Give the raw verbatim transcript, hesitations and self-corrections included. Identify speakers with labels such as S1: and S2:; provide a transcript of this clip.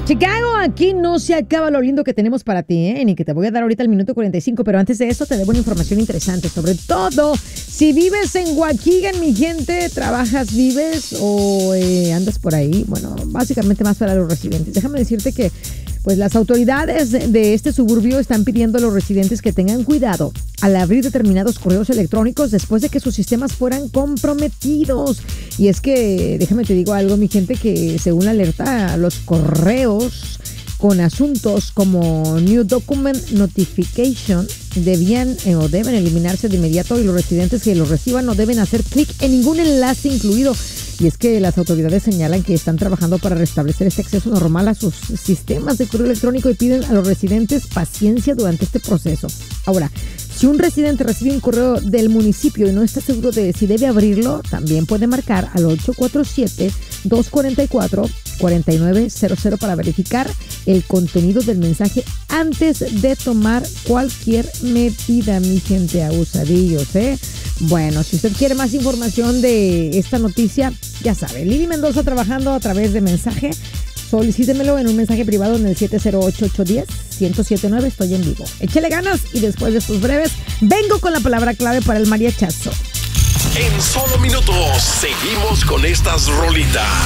S1: Chicago, aquí no se acaba lo lindo que tenemos para ti, ¿eh? Ni que te voy a dar ahorita el minuto cuarenta y cinco, pero antes de eso te debo una información interesante, sobre todo si vives en Waukegan, mi gente, trabajas, vives o eh, andas por ahí, bueno, básicamente más para los residentes. Déjame decirte que pues las autoridades de este suburbio están pidiendo a los residentes que tengan cuidado al abrir determinados correos electrónicos después de que sus sistemas fueran comprometidos. Y es que, déjame te digo algo, mi gente, que según la alerta, los correos con asuntos como New Document Notification debían eh, o deben eliminarse de inmediato, y los residentes que los reciban no deben hacer clic en ningún enlace incluido. Y es que las autoridades señalan que están trabajando para restablecer este acceso normal a sus sistemas de correo electrónico y piden a los residentes paciencia durante este proceso. Ahora, si un residente recibe un correo del municipio y no está seguro de si debe abrirlo, también puede marcar al ocho cuatro siete, dos cuatro cuatro, cuatro nueve cero cero para verificar el contenido del mensaje antes de tomar cualquier medida, mi gente, abusadillos, ¿eh? Bueno, si usted quiere más información de esta noticia, ya sabe, Lili Mendoza trabajando a través de mensaje. Solicítemelo en un mensaje privado en el siete cero ocho, ocho uno cero, uno cero siete nueve. Estoy en vivo. Échele ganas y después de estos breves, vengo con la palabra clave para el mariachazo.
S2: En solo minutos, seguimos con estas rolitas.